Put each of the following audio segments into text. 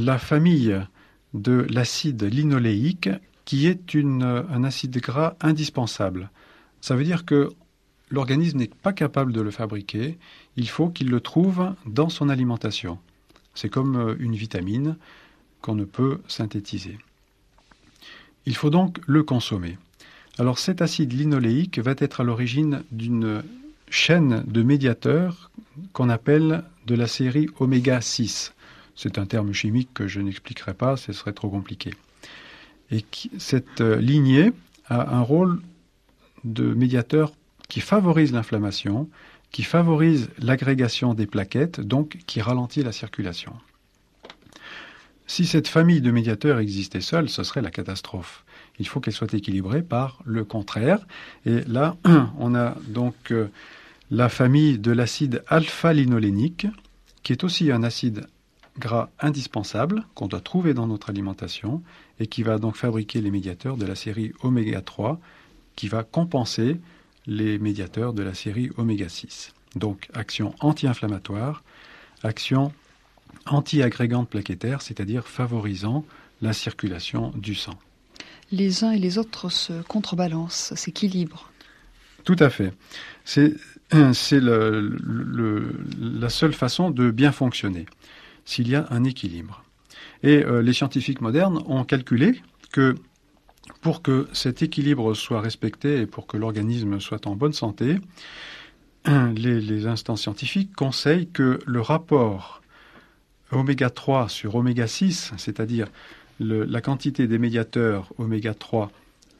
la famille de l'acide linoléique, qui est un acide gras indispensable. Ça veut dire que l'organisme n'est pas capable de le fabriquer, il faut qu'il le trouve dans son alimentation. C'est comme une vitamine qu'on ne peut synthétiser. Il faut donc le consommer. Alors cet acide linoléique va être à l'origine d'une chaîne de médiateurs qu'on appelle de la série oméga 6. C'est un terme chimique que je n'expliquerai pas, ce serait trop compliqué. Et cette lignée a un rôle de médiateur qui favorise l'inflammation, qui favorise l'agrégation des plaquettes, donc qui ralentit la circulation. Si cette famille de médiateurs existait seule, ce serait la catastrophe. Il faut qu'elle soit équilibrée par le contraire. Et là, on a donc la famille de l'acide alpha-linolénique, qui est aussi un acide gras indispensable qu'on doit trouver dans notre alimentation et qui va donc fabriquer les médiateurs de la série oméga 3, qui va compenser les médiateurs de la série oméga 6. Donc, action anti-inflammatoire, action anti-agrégante plaquettaire, c'est-à-dire favorisant la circulation du sang. Les uns et les autres se contrebalancent, s'équilibrent. Tout à fait. C'est la seule façon de bien fonctionner, s'il y a un équilibre. Et les scientifiques modernes ont calculé que pour que cet équilibre soit respecté et pour que l'organisme soit en bonne santé, les instances scientifiques conseillent que le rapport oméga 3 sur oméga 6, c'est-à-dire la quantité des médiateurs oméga 3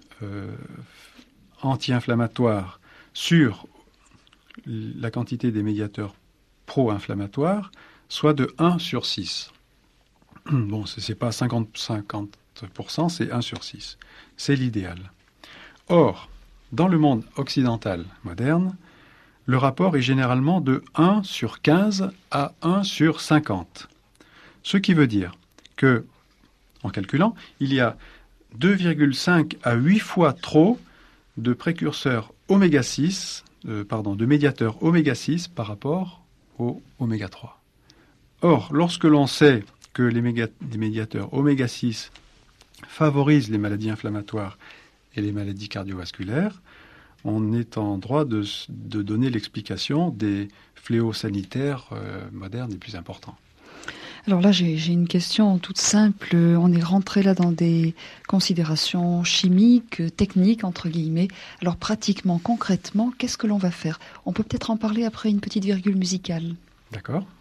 anti-inflammatoires sur la quantité des médiateurs pro-inflammatoires, soit de 1 sur 6. Bon, ce n'est pas 50%, c'est 1 sur 6. C'est l'idéal. Or, dans le monde occidental moderne, le rapport est généralement de 1 sur 15 à 1 sur 50. Ce qui veut dire que, en calculant, il y a 2,5 à 8 fois trop de précurseurs oméga 6, de médiateurs oméga 6 par rapport au oméga 3. Or, lorsque l'on sait que les médiateurs oméga 6 favorisent les maladies inflammatoires et les maladies cardiovasculaires, on est en droit de donner l'explication des fléaux sanitaires modernes les plus importants. Alors là, j'ai une question toute simple. On est rentré là dans des considérations chimiques, techniques, entre guillemets. Alors pratiquement, concrètement, qu'est-ce que l'on va faire ? On peut peut-être en parler après une petite virgule musicale. D'accord.